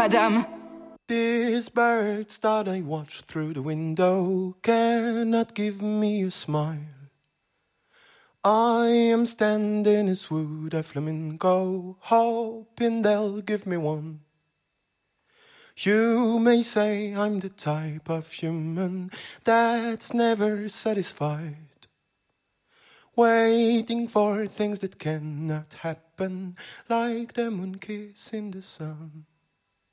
madame. These birds that I watch through the window cannot give me a smile. I am standing as would a flamingo, hoping they'll give me one. You may say I'm the type of human that's never satisfied, waiting for things that cannot happen, like the moon kiss in the sun.